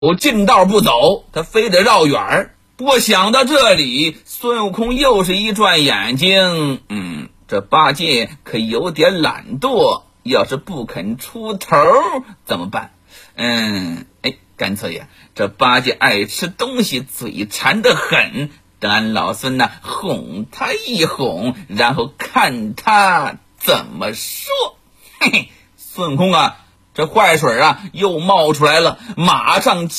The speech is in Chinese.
近道不走，他非得绕远儿。不过想到这里，孙悟空又是一转眼睛，这八戒可有点懒惰，要是不肯出头怎么办？干脆呀，这八戒爱吃东西，嘴馋得很，等俺老孙呢哄他一哄，然后看他怎么说。嘿嘿，孙悟空啊，这坏水啊又冒出来了，马上